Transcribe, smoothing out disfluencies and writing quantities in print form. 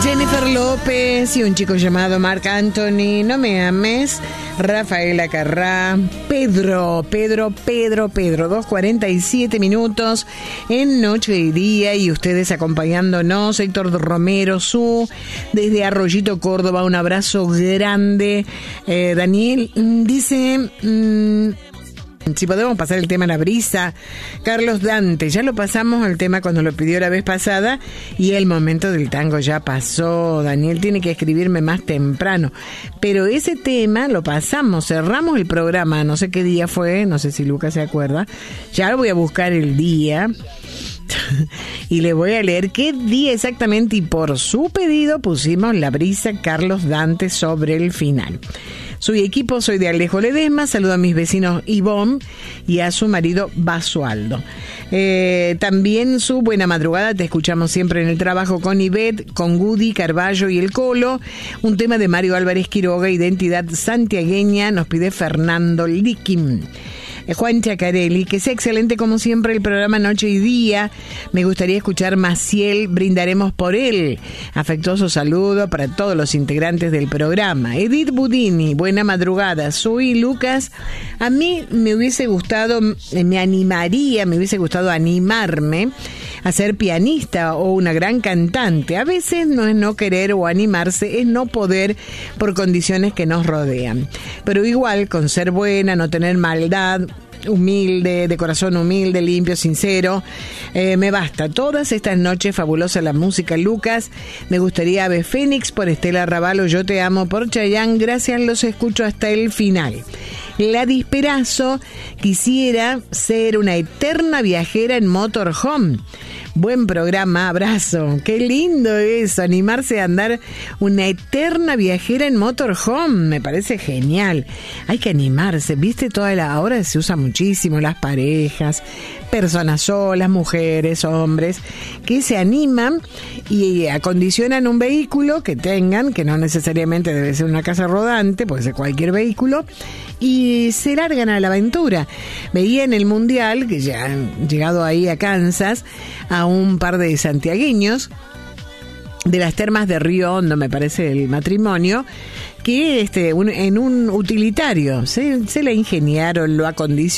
Jennifer López y un chico llamado Marc Anthony, No me ames, Rafaela Carrá, Pedro, 2:47 minutos en Noche y Día, y ustedes acompañándonos. Héctor Romero, desde Arroyito, Córdoba, un abrazo grande. Daniel dice... si podemos pasar el tema La Brisa. Carlos Dante, ya lo pasamos el tema cuando lo pidió la vez pasada, y el momento del tango ya pasó. Daniel tiene que escribirme más temprano, pero ese tema lo pasamos, cerramos el programa, no sé qué día fue, no sé si Lucas se acuerda, ya lo voy a buscar el día y le voy a leer qué día exactamente, y por su pedido pusimos La Brisa, Carlos Dante, sobre el final. Soy equipo, soy de Alejo Ledesma, saludo a mis vecinos Ivonne y a su marido Basualdo. También su buena madrugada, te escuchamos siempre en el trabajo con Ivette, con Gudi, Carballo y el Colo. Un tema de Mario Álvarez Quiroga, Identidad Santiagueña, nos pide Fernando Liquim. Juan Chacarelli, que sea excelente como siempre el programa Noche y Día. Me gustaría escuchar Maciel, Brindaremos por él. Afectuoso saludo para todos los integrantes del programa. Edith Budini, buena madrugada. Soy Lucas. A mí me hubiese gustado animarme a ser pianista o una gran cantante. A veces no es no querer o animarse, es no poder por condiciones que nos rodean. Pero igual, con ser buena, no tener maldad, humilde, de corazón humilde, limpio, sincero, me basta. Todas estas noches fabulosa la música, Lucas. Me gustaría Ave Fénix por Estela Ravalo, Yo te amo por Chayanne. Gracias, los escucho hasta el final. Gladys Perazo, quisiera ser una eterna viajera en motorhome. Buen programa, abrazo. Qué lindo eso, animarse a andar una eterna viajera en motorhome. Me parece genial. Hay que animarse, ¿viste? Ahora se usa muchísimo las parejas, personas solas, mujeres, hombres, que se animan y acondicionan un vehículo que tengan, que no necesariamente debe ser una casa rodante, puede ser cualquier vehículo, y se largan a la aventura. Veía en el Mundial, que ya han llegado ahí a Kansas, a un par de santiagueños de las termas de Río Hondo, me parece el matrimonio, que en un utilitario se la ingeniaron, lo acondicionaron